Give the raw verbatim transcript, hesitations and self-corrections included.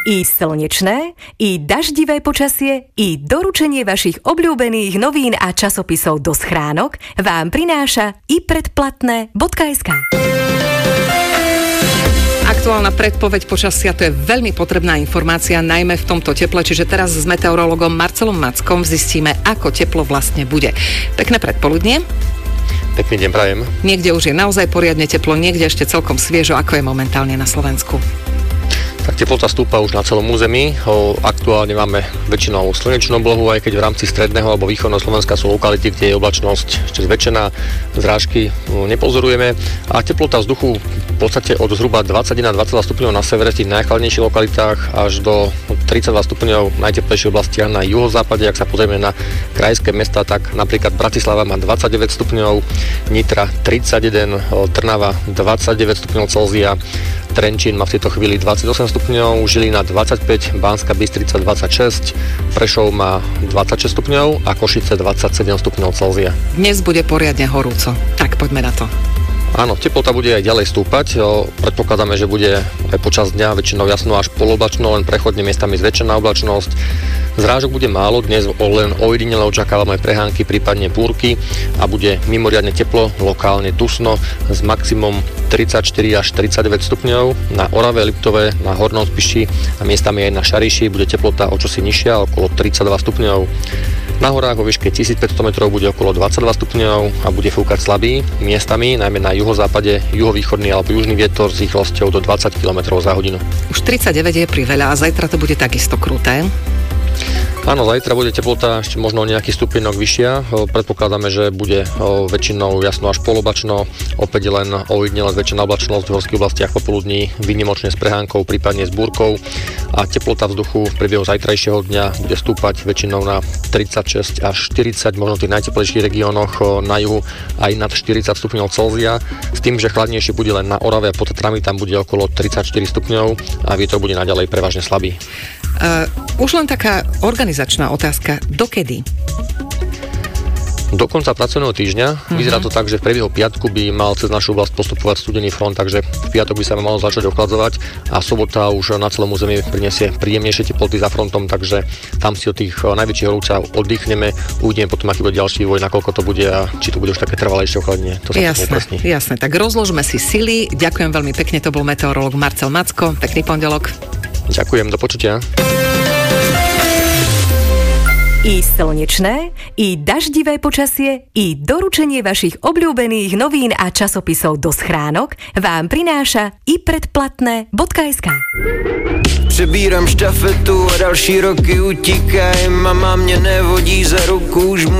I slnečné, i daždivé počasie, i doručenie vašich obľúbených novín a časopisov do schránok vám prináša i predplatné bodka es ká. Aktuálna predpoveď počasia, to je veľmi potrebná informácia, najmä v tomto teple, čiže teraz s meteorologom Marcelom Mackom zistíme, ako teplo vlastne bude. Pekné predpoludnie. Pekný deň prajem. Niekde už je naozaj poriadne teplo, niekde ešte celkom sviežo, ako je momentálne na Slovensku. Tak teplota stúpa už na celom území. Aktuálne máme väčšinou slnečnú oblohu, aj keď v rámci stredného alebo východného Slovenska sú lokality, kde je oblačnosť ešte zväčšená, zrážky nepozorujeme a teplota vzduchu v podstate od zhruba dvadsaťjeden až dvadsaťdva stupňov na severe, v tých najchladnejších lokalitách, až do tridsaťdva stupňov v najteplejších oblastiach na juhozápade. Ak sa pozrieme na krajské mesta, tak napríklad Bratislava má dvadsaťdeväť stupňov, Nitra tridsaťjeden, Trnava dvadsaťdeväť stupňov Celzia, Trenčín má v tejto chvíli dvadsaťosem stupňov, Žilina dvadsaťpäť, Banská Bystrica dvadsaťšesť, Prešov má dvadsaťšesť stupňov a Košice dvadsaťsedem stupňov Celzia. Dnes bude poriadne horúco, tak poďme na to. Áno, teplota bude aj ďalej stúpať. Predpokladáme, že bude aj počas dňa väčšinou jasno až poloblačno, len prechodne miestami zväčšená oblačnosť. Zrážok bude málo, dnes len ojedinele očakávame prehánky, prípadne búrky a bude mimoriadne teplo, lokálne dusno s maximum tridsaťštyri až tridsaťdeväť stupňov. Na Orave, Liptove, na Hornom Spiši a miestami aj na Šariši bude teplota o čosi nižšia, okolo tridsaťdva stupňov. Na horách vo výške tisícpäťsto metrov bude okolo dvadsaťdva stupňov a bude fúkať slabý miestami, najmä na juhozápade, juhovýchodný alebo južný vietor s rýchlosťou do dvadsať kilometrov za hodinu. Už tridsaťdeväť je priveľa a zajtra to bude takisto kruté. Áno, zajtra bude teplota ešte možno nejaký stupienok vyššia. Predpokladáme, že bude väčšinou jasno až poloblačno, opäť len ojedinele zväčšená oblačnosť v horských oblastiach popoludní, výnimočne s prehánkou, prípadne s búrkou a teplota vzduchu v priebehu zajtrajšieho dňa bude stúpať väčšinou na tridsaťšesť až štyridsať, možno v tých najteplejších regiónoch na juhu aj nad štyridsať stupňov Celzia, s tým, že chladnejšie bude len na Orave a pod Tatrami, tam bude okolo tridsaťštyri stupňov a vietor bude naďalej prevažne slabý. Uh, už len taká organizačná otázka. Dokedy? Do konca pracovného týždňa. Uh-huh. Vyzerá to tak, že v priebehu piatku by mal cez našu oblasť postupovať studený front, takže v piatok by sa malo začať ochladzovať a sobota už na celom území prinesie príjemnejšie teploty za frontom, takže tam si od tých najväčších horúčav oddychneme. Uvidíme potom, aký bude ďalší vývoj, nakoľko to bude a či to bude už také trvalejšie ochladenie. To sa jasné, jasné. Tak rozložme si sily. Ďakujem veľmi pekne, to bol meteorológ Marcel Macko. Pekný pondelok. Ďakujem, do počutia. I slnečné, i daždivé počasie, i doručenie vašich obľúbených novín a časopisov do schránok vám prináša i predplatné bodka es ká. Přebírám štafetu a další roky utíkají, mama mě nevodí za ruku, už